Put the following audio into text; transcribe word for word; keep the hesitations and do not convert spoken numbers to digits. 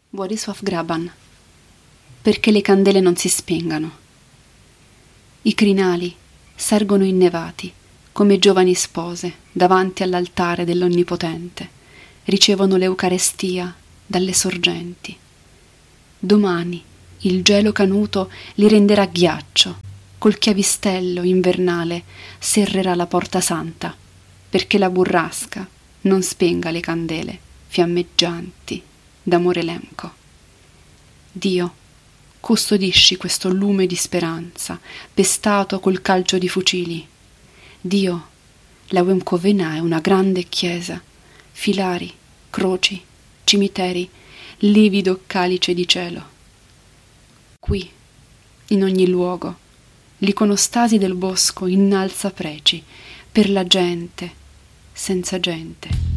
Borisław Graban. Perché le candele non si spengano. I crinali sergono innevati come giovani spose davanti all'altare dell'Onnipotente, ricevono l'Eucarestia dalle sorgenti. Domani il gelo canuto li renderà ghiaccio, col chiavistello invernale serrerà la porta santa, perché la burrasca non spenga le candele fiammeggianti d'amore lemco. Dio, custodisci questo lume di speranza, pestato col calcio di fucili. Dio, la Łemkowina è una grande chiesa, filari, croci, cimiteri, livido calice di cielo. Qui, in ogni luogo, l'iconostasi del bosco innalza preci per la gente senza gente.